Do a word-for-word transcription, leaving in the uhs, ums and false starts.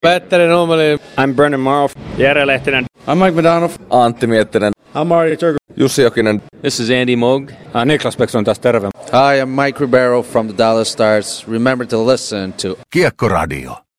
Petteri Nummeli. I'm Brennan Morrow. Jere Lehtinen. I'm Mike Madonov. Antti Miettinen. I'm Mario Turku. Jussi Jokinen. This is Andy Moog. Uh, Niklas Bäckström taas terve. Hi, I'm Mike Ribeiro from the Dallas Stars. Remember to listen to Kiekkoradio.